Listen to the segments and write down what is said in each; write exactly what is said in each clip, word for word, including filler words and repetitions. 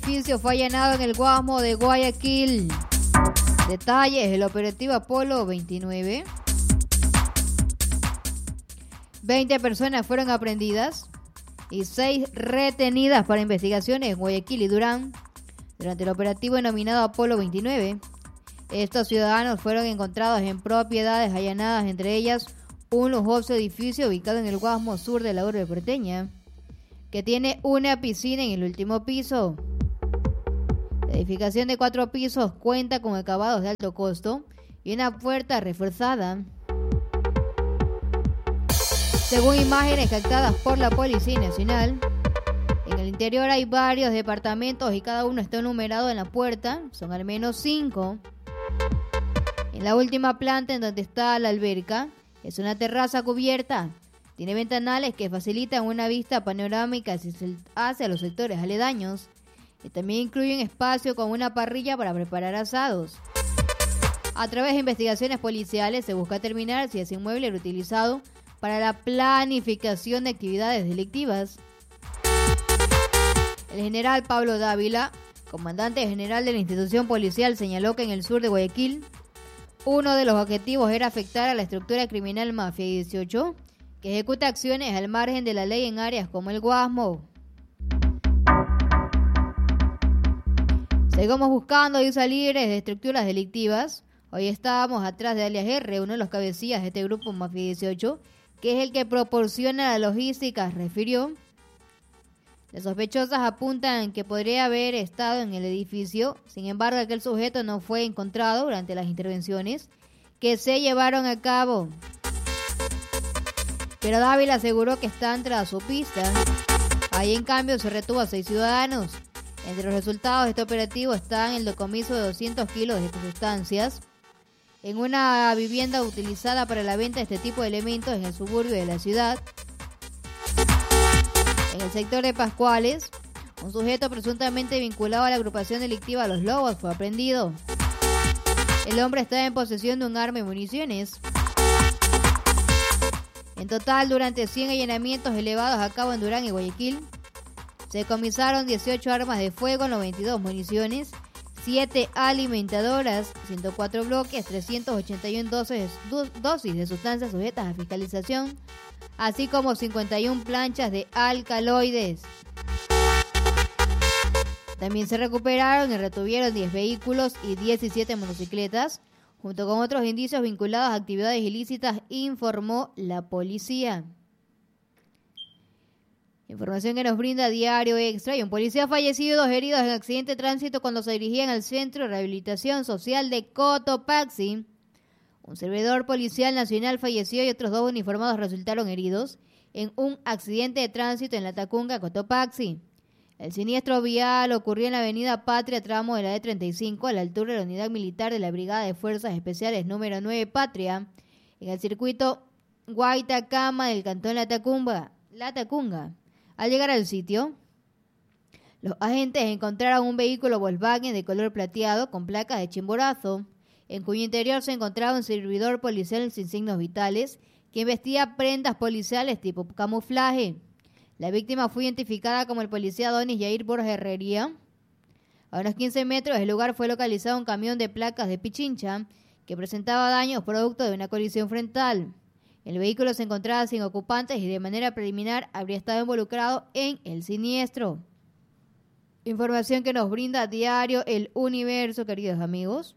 edificio fue allanado en el Guasmo de Guayaquil. Detalles del operativo Apolo veintinueve. veinte personas fueron aprehendidas y seis retenidas para investigaciones en Guayaquil y Durán durante el operativo denominado Apolo veintinueve. Estos ciudadanos fueron encontrados en propiedades allanadas, entre ellas un lujoso edificio ubicado en el Guasmo Sur de la urbe porteña, que tiene una piscina en el último piso. La edificación de cuatro pisos cuenta con acabados de alto costo y una puerta reforzada. Según imágenes captadas por la Policía Nacional, en el interior hay varios departamentos y cada uno está numerado en la puerta, son al menos cinco. En la última planta, en donde está la alberca, es una terraza cubierta. Tiene ventanales que facilitan una vista panorámica hacia los sectores aledaños y también incluye un espacio con una parrilla para preparar asados. A través de investigaciones policiales se busca determinar si ese inmueble era utilizado para la planificación de actividades delictivas. El general Pablo Dávila, comandante general de la institución policial, señaló que en el sur de Guayaquil uno de los objetivos era afectar a la estructura criminal Mafia dieciocho, que ejecuta acciones al margen de la ley en áreas como el Guasmo. Seguimos buscando islas libres de estructuras delictivas. Hoy estábamos atrás de alias R, uno de los cabecillas de este grupo Mafia dieciocho, que es el que proporciona la logística, refirió. Las sospechosas apuntan que podría haber estado en el edificio. Sin embargo, aquel sujeto no fue encontrado durante las intervenciones que se llevaron a cabo. Pero Dávila aseguró que están tras su pista. Ahí, en cambio, se retuvo a seis ciudadanos. Entre los resultados de este operativo están el decomiso de doscientos kilos de sustancias en una vivienda utilizada para la venta de este tipo de elementos en el suburbio de la ciudad. En el sector de Pascuales, un sujeto presuntamente vinculado a la agrupación delictiva Los Lobos fue aprehendido. El hombre estaba en posesión de un arma y municiones. En total, durante cien allanamientos elevados a cabo en Durán y Guayaquil, se decomisaron dieciocho armas de fuego, noventa y dos municiones, siete alimentadoras, ciento cuatro bloques, trescientas ochenta y una dosis, dosis de sustancias sujetas a fiscalización, así como cincuenta y una planchas de alcaloides. También se recuperaron y retuvieron diez vehículos y diecisiete motocicletas, junto con otros indicios vinculados a actividades ilícitas, informó la policía. Información que nos brinda Diario Extra. Y un policía fallecido y dos heridos en accidente de tránsito cuando se dirigían al Centro de Rehabilitación Social de Cotopaxi. Un servidor policial nacional falleció y otros dos uniformados resultaron heridos en un accidente de tránsito en la Tacunga, Cotopaxi. El siniestro vial ocurrió en la avenida Patria, tramo de la E treinta y cinco, a la altura de la unidad militar de la Brigada de Fuerzas Especiales número nueve Patria, en el circuito Guaitacama del cantón La Tacunga. La Tacunga. Al llegar al sitio, los agentes encontraron un vehículo Volkswagen de color plateado con placas de Chimborazo, en cuyo interior se encontraba un servidor policial sin signos vitales que vestía prendas policiales tipo camuflaje. La víctima fue identificada como el policía Donis Yair Borja Herrería. A unos quince metros del lugar fue localizado un camión de placas de Pichincha que presentaba daños producto de una colisión frontal. El vehículo se encontraba sin ocupantes y de manera preliminar habría estado involucrado en el siniestro. Información que nos brinda Diario El Universo, queridos amigos.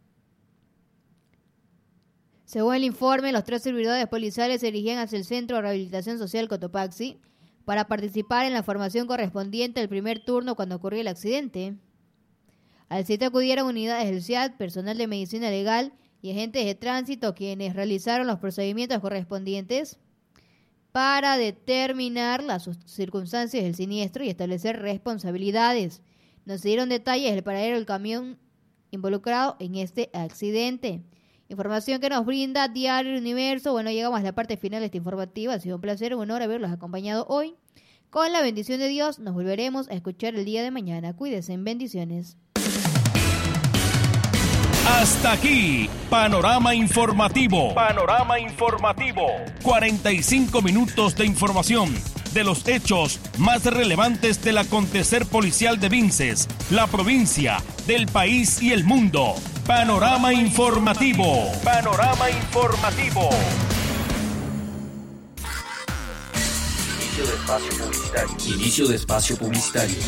Según el informe, los tres servidores policiales se dirigían hacia el Centro de Rehabilitación Social Cotopaxi para participar en la formación correspondiente al primer turno cuando ocurrió el accidente. Al sitio acudieron unidades del C I A D, personal de medicina legal y agentes de tránsito, quienes realizaron los procedimientos correspondientes para determinar las circunstancias del siniestro y establecer responsabilidades. No se dieron detalles del paradero del camión involucrado en este accidente. Información que nos brinda Diario Universo. Bueno, llegamos a la parte final de esta informativa. Ha sido un placer, un honor haberlos acompañado hoy. Con la bendición de Dios, nos volveremos a escuchar el día de mañana. Cuídense, en bendiciones. Hasta aquí, Panorama Informativo. Panorama Informativo. cuarenta y cinco minutos de información de los hechos más relevantes del acontecer policial de Vinces, la provincia, del país y el mundo. Panorama informativo. Panorama informativo. Inicio de espacio publicitario. Inicio de espacio publicitario.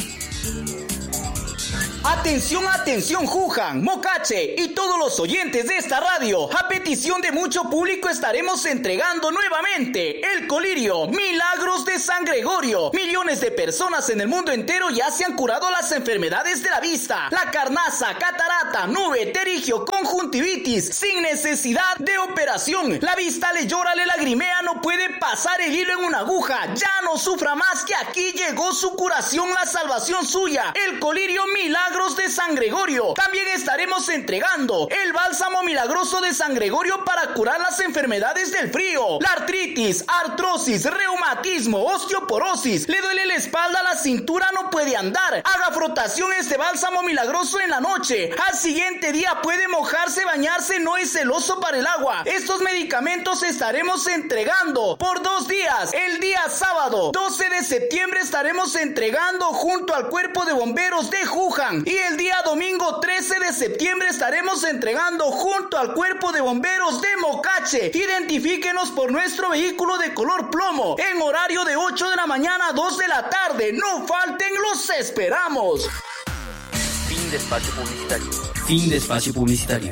Atención, atención, Juján, Mocache y todos los oyentes de esta radio. A petición de mucho público estaremos entregando nuevamente el colirio Milagros de San Gregorio. Millones de personas en el mundo entero ya se han curado las enfermedades de la vista, la carnaza, catarata, nube, terigio, conjuntivitis, sin necesidad de operación. La vista le llora, le lagrimea, no puede pasar el hilo en una aguja. Ya no sufra más, que aquí llegó su curación, la salvación suya. El colirio Milagros de San Gregorio. También estaremos entregando el bálsamo milagroso de San Gregorio para curar las enfermedades del frío, la artritis, artrosis, reumatismo, osteoporosis. Le duele la espalda, la cintura, no puede andar. Haga frotación este bálsamo milagroso en la noche. Al siguiente día puede mojarse, bañarse, no es celoso para el agua. Estos medicamentos estaremos entregando por dos días. El día sábado doce de septiembre estaremos entregando junto al Cuerpo de Bomberos de Juján. Y el día domingo trece de septiembre estaremos entregando junto al Cuerpo de Bomberos de Mocache. Identifíquenos por nuestro vehículo de color plomo en horario de ocho de la mañana a dos de la tarde. No falten, los esperamos. Fin de espacio publicitario. Fin de espacio publicitario.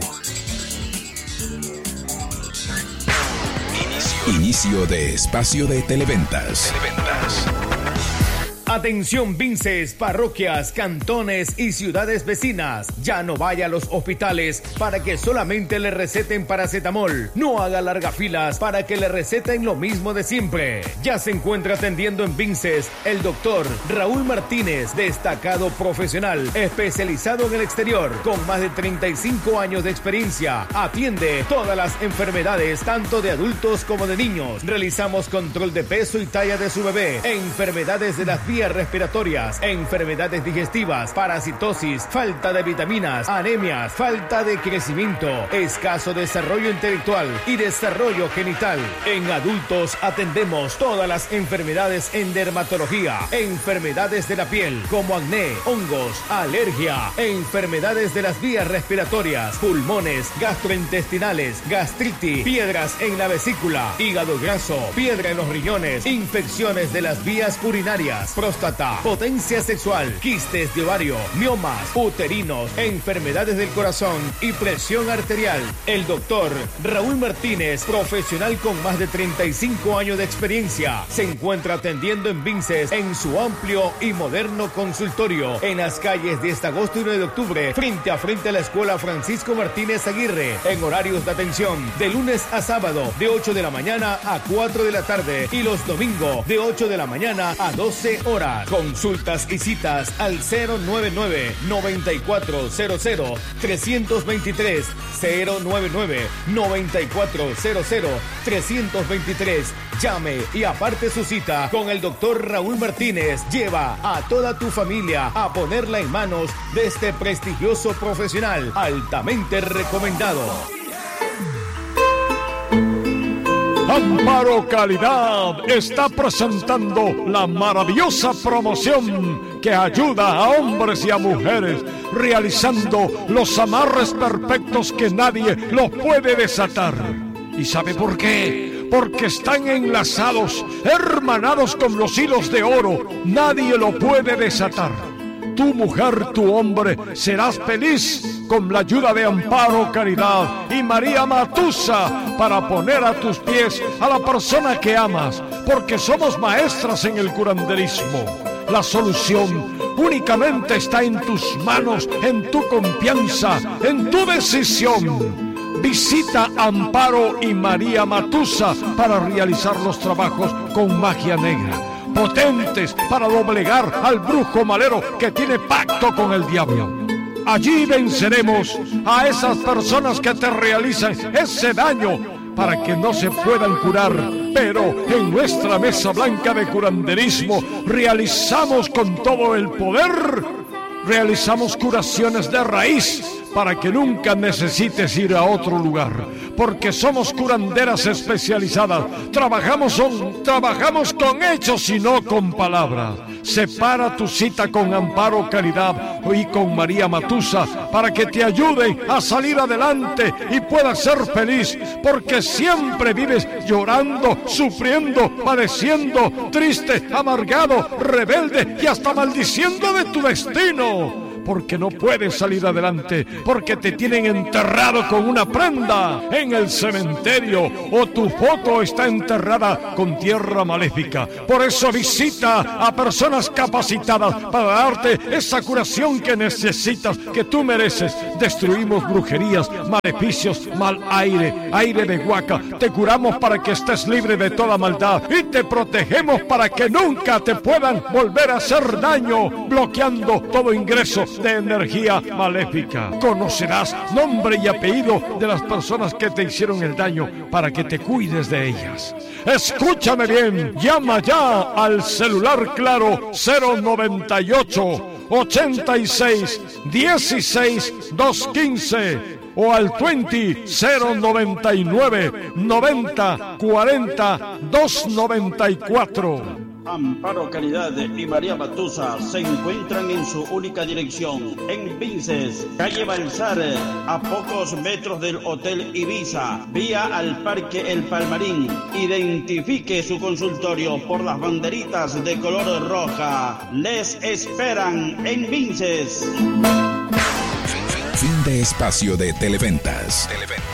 Inicio, Inicio de espacio de televentas. Televentas. Atención Vinces, parroquias, cantones y ciudades vecinas. Ya no vaya a los hospitales para que solamente le receten paracetamol. No haga largas filas para que le receten lo mismo de siempre. Ya se encuentra atendiendo en Vinces el doctor Raúl Martínez, destacado profesional, especializado en el exterior, con más de treinta y cinco años de experiencia. Atiende todas las enfermedades, tanto de adultos como de niños. Realizamos control de peso y talla de su bebé, enfermedades de las vías respiratorias, enfermedades digestivas, parasitosis, falta de vitaminas, anemias, falta de crecimiento, escaso desarrollo intelectual y desarrollo genital. En adultos atendemos todas las enfermedades en dermatología, enfermedades de la piel como acné, hongos, alergia, enfermedades de las vías respiratorias, pulmones, gastrointestinales, gastritis, piedras en la vesícula, hígado graso, piedra en los riñones, infecciones de las vías urinarias, próstata, potencia sexual, quistes de ovario, miomas, uterinos, enfermedades del corazón y presión arterial. El doctor Raúl Martínez, profesional con más de treinta y cinco años de experiencia, se encuentra atendiendo en Vinces en su amplio y moderno consultorio en las calles diez de agosto y nueve de octubre, frente a frente a la Escuela Francisco Martínez Aguirre, en horarios de atención de lunes a sábado de ocho de la mañana a cuatro de la tarde y los domingos de ocho de la mañana a doce horas. Consultas y citas al cero nueve nueve, nueve cuatro cero cero, tres dos tres, cero nueve nueve, nueve cuatro cero cero, tres dos tres. Llame y aparte su cita con el doctor Raúl Martínez. Lleva a toda tu familia a ponerla en manos de este prestigioso profesional altamente recomendado. Amparo Calidad está presentando la maravillosa promoción que ayuda a hombres y a mujeres realizando los amarres perfectos que nadie los puede desatar. ¿Y sabe por qué? Porque están enlazados, hermanados con los hilos de oro. Nadie lo puede desatar. Tu mujer, tu hombre, serás feliz con la ayuda de Amparo Caridad y María Matusa para poner a tus pies a la persona que amas, porque somos maestras en el curanderismo. La solución únicamente está en tus manos, en tu confianza, en tu decisión. Visita Amparo y María Matusa para realizar los trabajos con magia negra, potentes para doblegar al brujo malero que tiene pacto con el diablo. Allí venceremos a esas personas que te realizan ese daño para que no se puedan curar. Pero en nuestra mesa blanca de curanderismo realizamos con todo el poder, realizamos curaciones de raíz para que nunca necesites ir a otro lugar, porque somos curanderas especializadas. Trabajamos, son, trabajamos con hechos y no con palabras. Separa tu cita con Amparo Caridad y con María Matusa para que te ayuden a salir adelante y puedas ser feliz, porque siempre vives llorando, sufriendo, padeciendo, triste, amargado, rebelde y hasta maldiciendo de tu destino. Porque no puedes salir adelante, porque te tienen enterrado con una prenda en el cementerio, o tu foto está enterrada con tierra maléfica. Por eso visita a personas capacitadas para darte esa curación que necesitas, que tú mereces. Destruimos brujerías, maleficios, mal aire, aire de huaca. Te curamos para que estés libre de toda maldad y te protegemos para que nunca te puedan volver a hacer daño, bloqueando todo ingreso de energía maléfica. Conocerás nombre y apellido de las personas que te hicieron el daño para que te cuides de ellas. Escúchame bien, llama ya al celular claro cero noventa y ocho, ochenta y seis, dieciséis, doscientos quince o al veinte, cero noventa y nueve, noventa, cuarenta, doscientos noventa y cuatro. Amparo Caridad y María Matusa se encuentran en su única dirección, en Vinces, calle Balsar, a pocos metros del Hotel Ibiza, vía al Parque El Palmarín. Identifique su consultorio por las banderitas de color roja. Les esperan en Vinces. Fin de espacio de Televentas. Televentas.